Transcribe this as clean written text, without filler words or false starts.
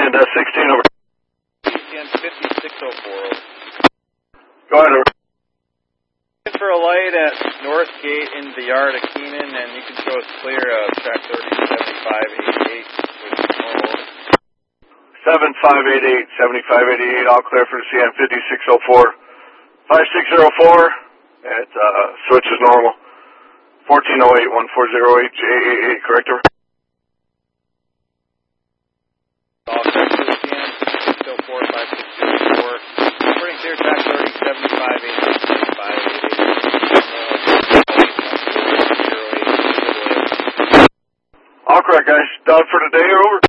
CN 16 over. CN 5604. Go ahead, over. Looking for a light at North Gate in the yard of Keenan, and you can show us clear of track 307588, which is normal. 7588, 7588, all clear for the CN 5604. 5604, at switch is normal. 1408, 1408, J88, correct, over? All clear for the CN 5604, 5604. Reporting clear track 307588, 7588. All correct, guys. Done for today, over.